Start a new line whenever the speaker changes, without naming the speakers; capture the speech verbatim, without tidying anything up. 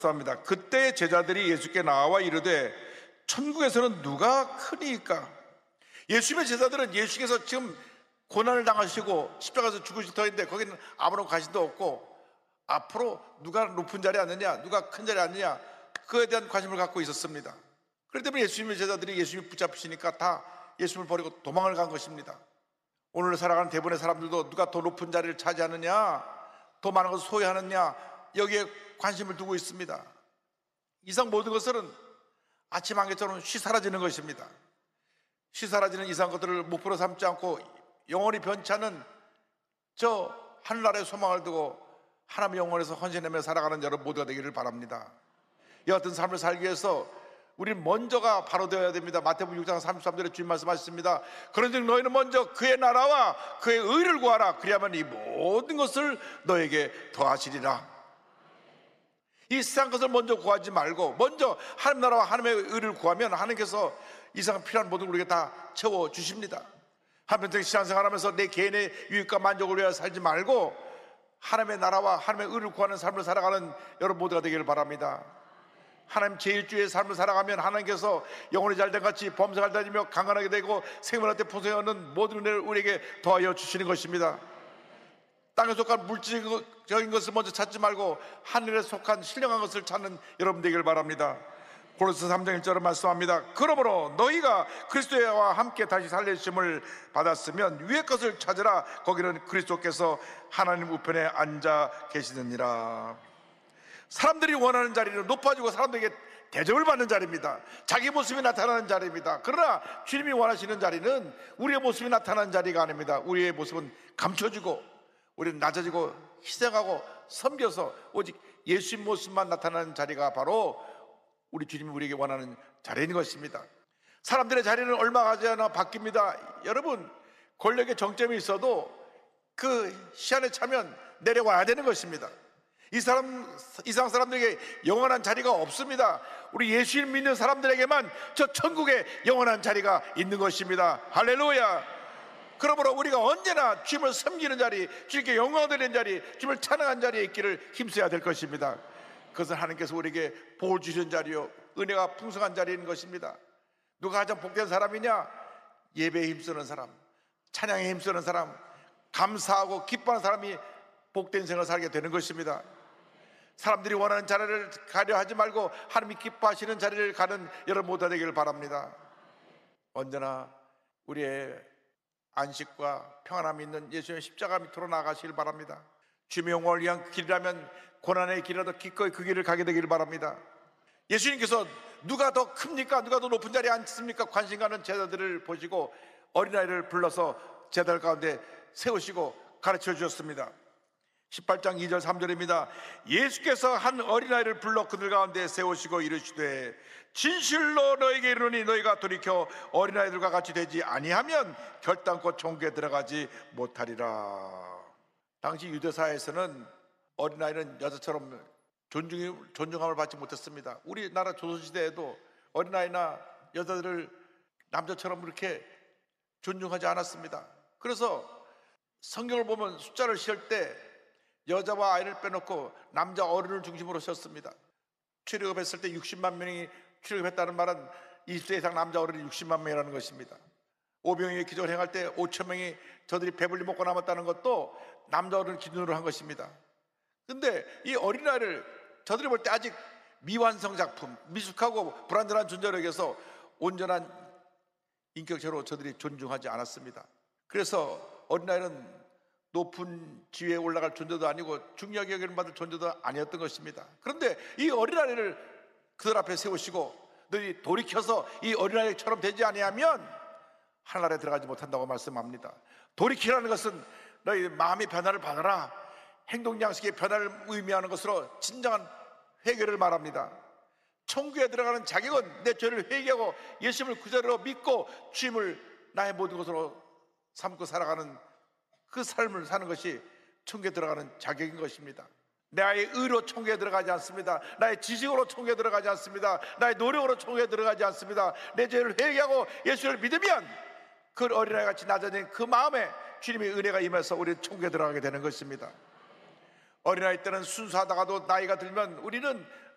합니다. 그때 제자들이 예수께 나와 이르되 천국에서는 누가 크니까? 예수님의 제자들은 예수께서 지금 고난을 당하시고 십자가에서 죽으실 터인데 거기는 아무런 관심도 없고 앞으로 누가 높은 자리에 앉느냐, 누가 큰 자리에 앉느냐, 그거에 대한 관심을 갖고 있었습니다. 그렇기 때문에 예수님의 제자들이 예수님이 붙잡히시니까 다 예수님을 버리고 도망을 간 것입니다. 오늘 살아가는 대부분의 사람들도 누가 더 높은 자리를 차지하느냐, 더 많은 것을 소유하느냐, 여기에 관심을 두고 있습니다. 이상 모든 것은 아침 안개처럼 쉬 사라지는 것입니다. 쉬 사라지는 이상 것들을 목표로 삼지 않고 영원히 변치 않는 저 하늘나라의 소망을 두고 하나님의 영혼에서 헌신하며 살아가는 여러분 모두가 되기를 바랍니다. 이 같은 삶을 살기 위해서 우리는 먼저가 바로 되어야 됩니다. 마태복음 육 장 삼십삼 절에 주님 말씀하셨습니다. 그런즉 너희는 먼저 그의 나라와 그의 의를 구하라. 그리하면 이 모든 것을 너에게 더하시리라. 이 세상 것을 먼저 구하지 말고 먼저 하나님 나라와 하나님의 의를 구하면 하나님께서 이 세상 필요한 모든 걸 우리에게 다 채워주십니다. 한편적인 신앙생활하면서 내 개인의 유익과 만족을 위하여 살지 말고 하나님의 나라와 하나님의 의를 구하는 삶을 살아가는 여러분 모두가 되기를 바랍니다. 하나님 제일주의 삶을 살아가면 하나님께서 영혼이 잘된 같이 범사를 다니며 강건하게 되고 생명한테 포성하는 모든 은혜를 우리에게 더하여 주시는 것입니다. 땅에 속한 물질적인 것을 먼저 찾지 말고 하늘에 속한 신령한 것을 찾는 여러분 되기를 바랍니다. 고린도서 삼 장 일 절을 말씀합니다. 그러므로 너희가 그리스도와 함께 다시 살리심을 받았으면 위의 것을 찾으라. 거기는 그리스도께서 하나님 우편에 앉아 계시느니라. 사람들이 원하는 자리는 높아지고 사람들에게 대접을 받는 자리입니다. 자기 모습이 나타나는 자리입니다. 그러나 주님이 원하시는 자리는 우리의 모습이 나타나는 자리가 아닙니다. 우리의 모습은 감춰지고 우리는 낮아지고 희생하고 섬겨서 오직 예수님 모습만 나타나는 자리가 바로 우리 주님이 우리에게 원하는 자리인 것입니다. 사람들의 자리는 얼마 가지 않아 바뀝니다. 여러분, 권력의 정점이 있어도 그 시간에 차면 내려와야 되는 것입니다. 이 사람, 이상 사람들에게 영원한 자리가 없습니다. 우리 예수님 믿는 사람들에게만 저 천국에 영원한 자리가 있는 것입니다. 할렐루야. 그러므로 우리가 언제나 주님을 섬기는 자리, 주님께 영광 드리는 자리, 주님을 찬양한 자리에 있기를 힘써야 될 것입니다. 그것은 하나님께서 우리에게 복을 주시는 자리요, 은혜가 풍성한 자리인 것입니다. 누가 가장 복된 사람이냐? 예배에 힘쓰는 사람, 찬양에 힘쓰는 사람, 감사하고 기뻐하는 사람이 복된 생을 살게 되는 것입니다. 사람들이 원하는 자리를 가려 하지 말고 하나님이 기뻐하시는 자리를 가는 여러분 모두 되기를 바랍니다. 언제나 우리의 안식과 평안함이 있는 예수님의 십자가 밑으로 나가시길 바랍니다. 주님의 영광을 위한 길이라면 고난의 길이라도 기꺼이 그 길을 가게 되기를 바랍니다. 예수님께서 누가 더 큽니까? 누가 더 높은 자리에 앉습니까? 관심 가는 제자들을 보시고 어린아이를 불러서 제자들 가운데 세우시고 가르쳐 주셨습니다. 십팔 장 이 절 삼 절입니다. 예수께서 한 어린아이를 불러 그들 가운데 세우시고 이르시되 진실로 너에게 이르노니 너희가 돌이켜 어린아이들과 같이 되지 아니하면 결단코 천국에 들어가지 못하리라. 당시 유대사에서는 어린아이는 여자처럼 존중, 존중함을 받지 못했습니다. 우리나라 조선시대에도 어린아이나 여자들을 남자처럼 그렇게 존중하지 않았습니다. 그래서 성경을 보면 숫자를 셀 때 여자와 아이를 빼놓고 남자 어른을 중심으로 셌습니다. 출애굽했을 때 육십만 명이 출애굽했다는 말은 이십 세 이상 남자 어른이 육십만 명이라는 것입니다. 오병이의 기적을 행할 때 오천 명이 저들이 배불리 먹고 남았다는 것도 남자 어른을 기준으로 한 것입니다. 근데 이 어린아이를 저들이 볼 때 아직 미완성 작품, 미숙하고 불완전한 존재로 여겨서 온전한 인격체로 저들이 존중하지 않았습니다. 그래서 어린아이는 높은 지위에 올라갈 존재도 아니고 중요하게 여기는 받을 존재도 아니었던 것입니다. 그런데 이 어린아이를 그들 앞에 세우시고 너희 돌이켜서 이 어린아이처럼 되지 아니하면 하늘나라에 들어가지 못한다고 말씀합니다. 돌이키라는 것은 너희 마음의 변화를 받아라, 행동 양식의 변화를 의미하는 것으로 진정한 회개를 말합니다. 천국에 들어가는 자격은 내 죄를 회개하고 예수님을 그대로 믿고 주님을 나의 모든 것으로 삼고 살아가는 그 삶을 사는 것이 천국에 들어가는 자격인 것입니다. 나의 의로 천국에 들어가지 않습니다. 나의 지식으로 천국에 들어가지 않습니다. 나의 노력으로 천국에 들어가지 않습니다. 내 죄를 회개하고 예수를 믿으면 그 어린아이 같이 낮아진 그 마음에 주님의 은혜가 임해서 우리는 천국에 들어가게 되는 것입니다. 어린아이 때는 순수하다가도 나이가 들면 우리는